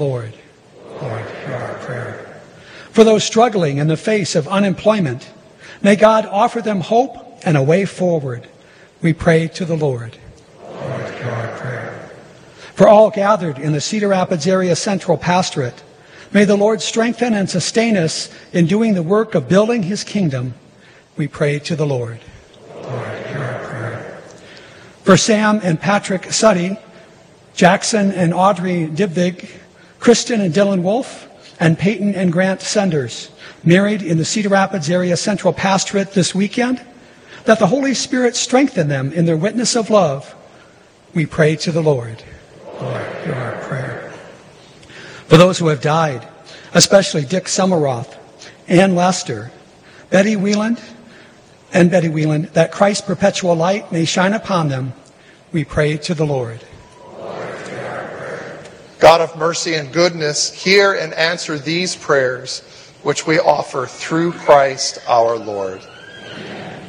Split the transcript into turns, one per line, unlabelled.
Lord, hear our prayer. For those struggling in the face of unemployment, may God offer them hope and a way forward. We pray to the Lord, hear our prayer. For all gathered in the Cedar Rapids Area Central Pastorate, may the Lord strengthen and sustain us in doing the work of building His kingdom. We pray to the Lord, hear our prayer. For Sam and Patrick Suddy, Jackson and Audrey Dibvig, Kristen and Dylan Wolf, and Peyton and Grant Senders, married in the Cedar Rapids Area Central Pastorate this weekend, that the Holy Spirit strengthen them in their witness of love. We pray to the Lord, hear our prayer. For those who have died, especially Dick Summeroth, Ann Lester, Betty Wieland, that Christ's perpetual light may shine upon them, we pray to the Lord.
God of mercy and goodness, hear and answer these prayers, which we offer through Christ our Lord.